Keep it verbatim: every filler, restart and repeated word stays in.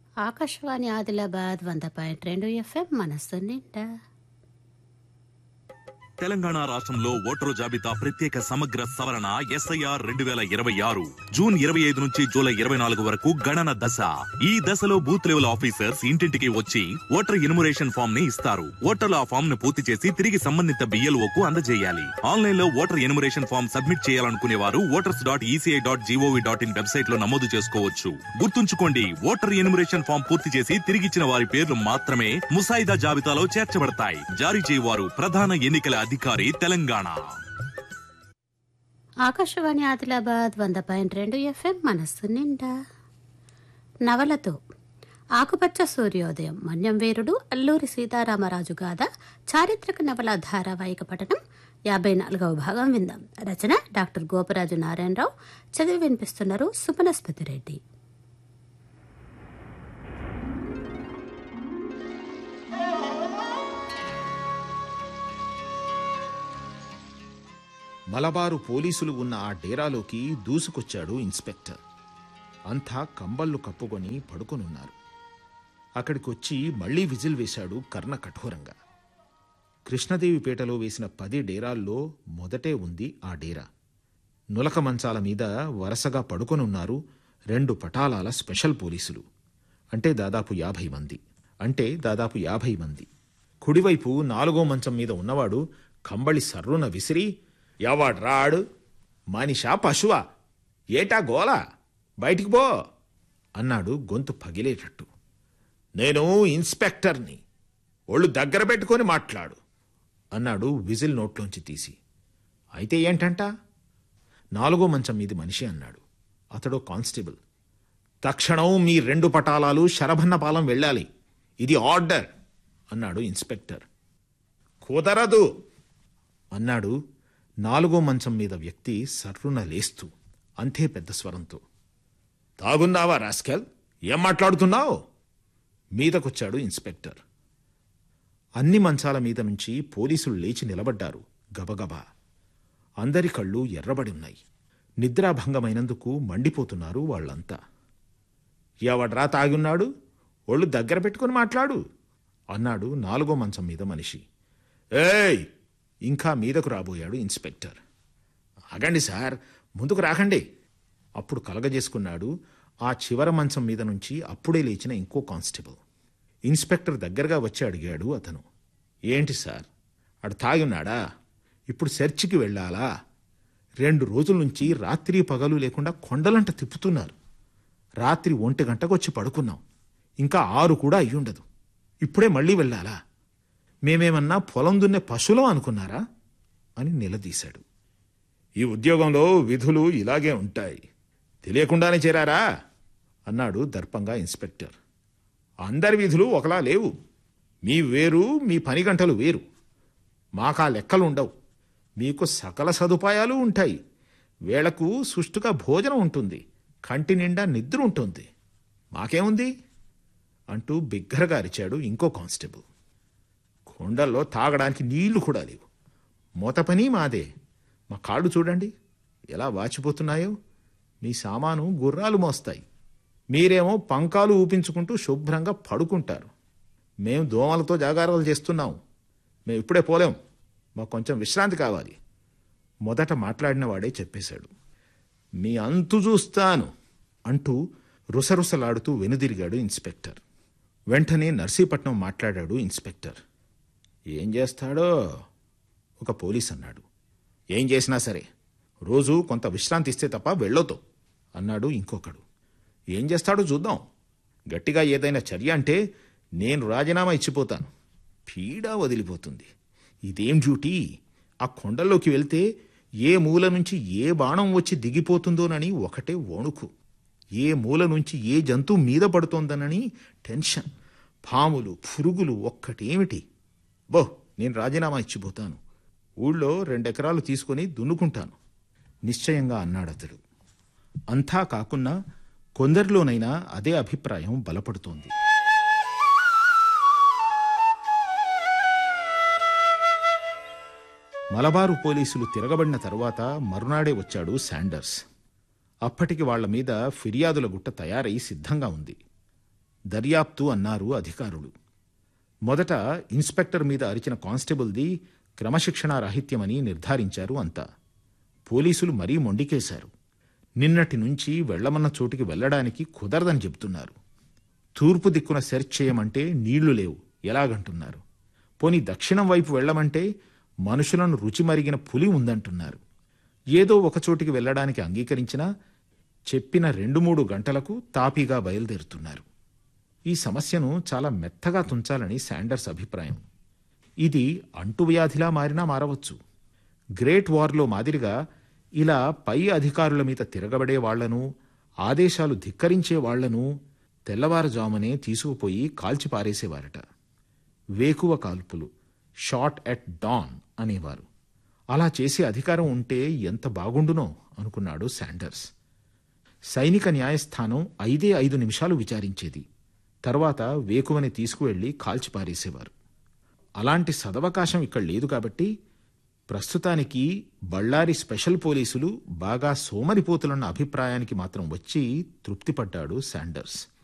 ఆకాశవాణి ఆదిలాబాద్ వంద పాయింట్ రెండు ఎఫ్ఎం మనస్సు నిండా. తెలంగాణ రాష్ట్రంలో ఓటరు జాబితా ప్రత్యేక సమగ్ర సవరణ ఎస్ఐఆర్ రెండు వేల ఇరవై ఆరు జూన్ ఇరవై ఐదు నుంచి జూలై ఇరవై నాలుగు వరకు గణన దశ. ఈ దశలో బూత్ లెవెల్ ఆఫీసర్స్ ఇంటింటికి వచ్చి ఓటర్ ఎన్యుమరేషన్ ఫామ్ ని ఇస్తారు. ఓటర్లు ఆ ఫామ్ ను పూర్తి చేసి తిరిగి సంబంధిత బిఎల్ఓ కు అందజేయాలి. ఆన్లైన్ లో ఓటర్ ఎన్యుమరేషన్ ఫామ్ సబ్మిట్ చేయాలనుకునే వారు voters dot ECI dot GOV dot in website లో నమోదు చేసుకోవచ్చు. గుర్తుంచుకోండి, ఓటర్ ఎన్యుమరేషన్ ఫామ్ పూర్తి చేసి తిరిగిచ్చిన వారి పేర్లు మాత్రమే ముసాయిదా జాబితాలో చేర్చబడతాయి. జారీ చేయవారు ప్రధాన ఎన్నికల అధికారి, తెలంగాణ. ఆకాశవాణి ఆదిలాబాద్ వంద పాయింట్ రెండు ఎఫ్ఎం మనస్సు నిండా. నవలతో ఆకుపచ్చ సూర్యోదయం మన్యం వీరుడు అల్లూరి సీతారామరాజు గాథ చారిత్రక నవల ధారావాహిక పఠనం యాభై నాలుగవ భాగం విందాం. రచన డాక్టర్ గోపరాజు నారాయణరావు. చదివి వినిపిస్తున్నారు సుమనస్పతి రెడ్డి. మలబారు పోలీసులు ఉన్న ఆ డేరాలోకి దూసుకొచ్చాడు ఇన్స్పెక్టర్. అంతా కంబళ్ళు కప్పుకొని పడుకొనున్నారు. అక్కడికొచ్చి మళ్లీ విజిల్ వేశాడు కర్ణ కఠోరంగా. కృష్ణదేవిపేటలో వేసిన పది డేరాల్లో మొదటే ఉంది ఆ డేరా. నులక మంచాల మీద వరుసగా పడుకొనున్నారు రెండు పటాలాల స్పెషల్ పోలీసులు. అంటే దాదాపు యాభై మంది అంటే దాదాపు యాభై మంది కుడివైపు నాలుగో మంచం మీద ఉన్నవాడు కంబళి సర్రున విసిరి, ఎవడ్రాడు, మనిషా పశువా, ఏటా గోలా, బయటికి పో అన్నాడు గొంతు పగిలేటట్టు. నేను ఇన్స్పెక్టర్ని, ఒళ్ళు దగ్గర పెట్టుకొని మాట్లాడు అన్నాడు విజిల్ నోట్లోంచి తీసి. అయితే ఏంటంట? నాలుగో మంచం మీది మనిషి అన్నాడు. అతడు కానిస్టేబుల్. తక్షణం మీ రెండు పటాలాలు శరభన్నపాలెం వెళ్ళాలి, ఇది ఆర్డర్ అన్నాడు ఇన్స్పెక్టర్. కుదరదు అన్నాడు నాలుగో మంచం మీద వ్యక్తి సర్రున లేస్తూ అంతే పెద్ద స్వరంతో. తాగున్నావా రాస్కెల్, ఏం మాట్లాడుతున్నావు? మీదకొచ్చాడు ఇన్స్పెక్టర్. అన్ని మంచాల మీద నుంచి పోలీసులు లేచి నిలబడ్డారు గబగబా. అందరి కళ్ళు ఎర్రబడి ఉన్నాయి. నిద్రాభంగమైనందుకు మండిపోతున్నారు వాళ్లంతా. ఎవడ్రా తాగున్నాడు, ఒళ్ళు దగ్గర పెట్టుకుని మాట్లాడు అన్నాడు నాలుగో మంచం మీద మనిషి. ఏయ్, ఇంకా మీదకు రాబోయాడు ఇన్స్పెక్టర్. ఆగండి సార్, ముందుకు రాకండి. అప్పుడు కలగజేసుకున్నాడు ఆ చివర మంచం మీద నుంచి అప్పుడే లేచిన ఇంకో కానిస్టేబుల్. ఇన్స్పెక్టర్ దగ్గరగా వచ్చి అడిగాడు అతను. ఏంటి సార్, అడు తాగున్నాడా? ఇప్పుడు సెర్చ్కి వెళ్ళాలా? రెండు రోజుల నుంచి రాత్రి పగలు లేకుండా కొండలంట తిప్పుతున్నారు. రాత్రి ఒంటి గంటకు వచ్చి పడుకున్నాం, ఇంకా ఆరు కూడా అయ్యుండదు. ఇప్పుడే మళ్ళీ వెళ్ళాలా? మేమేమన్నా పొలం దున్నే పశువులం అనుకున్నారా అని నిలదీశాడు. ఈ ఉద్యోగంలో విధులు ఇలాగే ఉంటాయి, తెలియకుండానే చేరారా అన్నాడు దర్పంగా ఇన్స్పెక్టర్. అందరి విధులు ఒకలా లేవు. మీ వేరు, మీ పని గంటలు వేరు. మాకా లెక్కలు ఉండవు. మీకు సకల సదుపాయాలు ఉంటాయి. వేళకు సుష్టుగా భోజనం ఉంటుంది, కంటి నిండా నిద్ర ఉంటుంది. మాకేముంది అంటూ బిగ్గరగా అరిచాడు ఇంకో కానిస్టేబుల్. కొండల్లో తాగడానికి నీళ్లు కూడా లేవు. మూత పని మాదే. మా కాళ్ళు చూడండి ఎలా వాచిపోతున్నాయో. మీ సామాను గుర్రాలు మోస్తాయి, మీరేమో పంకాలు ఊపించుకుంటూ శుభ్రంగా పడుకుంటారు. మేం దోమలతో జాగారాలు చేస్తున్నాం. మేము ఇప్పుడే పోలేం, మాకు కొంచెం విశ్రాంతి కావాలి. మొదట మాట్లాడిన వాడే చెప్పేశాడు. మీ అంతు చూస్తాను అంటూ రుసరుసలాడుతూ వెనుదిరిగాడు ఇన్స్పెక్టర్. వెంటనే నర్సీపట్నం మాట్లాడాడు ఇన్స్పెక్టర్. ఏం చేస్తాడో ఒక పోలీస్ అన్నాడు. ఏం చేసినా సరే రోజు కొంత విశ్రాంతి ఇస్తే తప్ప వెళ్ళొద్దు అన్నాడు ఇంకొకడు. ఏం చేస్తాడో చూద్దాం. గట్టిగా ఏదైనా చర్య అంటే నేను రాజీనామా ఇచ్చిపోతాను. పీడా వదిలిపోతుంది. ఇదేం డ్యూటీ? ఆ కొండల్లోకి వెళ్తే ఏ మూల నుంచి ఏ బాణం వచ్చి దిగిపోతుందోనని ఒకటే వణుకు. ఏ మూల నుంచి ఏ జంతువు మీద పడుతోందనని టెన్షన్. పాములు, పురుగులు ఒక్కటేమిటి. బో, నేను రాజీనామా ఇచ్చిపోతాను. ఊళ్ళో రెండెకరాలు తీసుకుని దున్నుకుంటాను నిశ్చయంగా అన్నాడతడు. అంతా కాకున్నా కొందరిలోనైనా అదే అభిప్రాయం బలపడుతోంది. మలబారు పోలీసులు తిరగబడిన తరువాత మరునాడే వచ్చాడు శాండర్స్. అప్పటికి వాళ్ల మీద ఫిర్యాదుల గుట్ట తయారై సిద్ధంగా ఉంది. దర్యాప్తు అన్నారు అధికారులు. మొదట ఇన్స్పెక్టర్ మీద అరిచిన కానిస్టేబుల్ది క్రమశిక్షణా రాహిత్యమని నిర్ధారించారు అంతా. పోలీసులు మరీ మొండికేశారు. నిన్నటి నుంచి వెళ్లమన్న చోటికి వెళ్లడానికి కుదరదని చెబుతున్నారు. తూర్పు దిక్కున సెర్చ్ చేయమంటే నీళ్లు లేవు ఎలాగంటున్నారు. పోనీ దక్షిణం వైపు వెళ్లమంటే మనుషులను రుచి మరిగిన పులి ఉందంటున్నారు. ఏదో ఒకచోటికి వెళ్లడానికి అంగీకరించినా చెప్పిన రెండు మూడు గంటలకు తాపీగా బయలుదేరుతున్నారు. ఈ సమస్యను చాలా మెత్తగా తుంచాలని శాండర్స్ అభిప్రాయం. ఇది అంటువ్యాధిలా మారినా మారవచ్చు. గ్రేట్ వార్లో మాదిరిగా ఇలా పై అధికారుల మీద తిరగబడే వాళ్లను, ఆదేశాలు ధిక్కరించే వాళ్లను తెల్లవారుజామునే తీసుకుపోయి కాల్చిపారేసేవారట. వేకువ కాల్పులు, షాట్ ఎట్ డాన్ అనేవారు. అలా చేసే అధికారం ఉంటే ఎంత బాగుండునో అనుకున్నాడు శాండర్స్. సైనిక న్యాయస్థానం ఐదే ఐదు నిమిషాలు విచారించేది. తర్వాత వేకువని తీసుకువెళ్లి కాల్చిపారేసేవారు. అలాంటి సదవకాశం ఇక్కడ లేదు కాబట్టి ప్రస్తుతానికి బళ్ళారి స్పెషల్ పోలీసులు బాగా సోమరిపోతులన్న అభిప్రాయానికి మాత్రం వచ్చి తృప్తిపడ్డాడు శాండర్స్.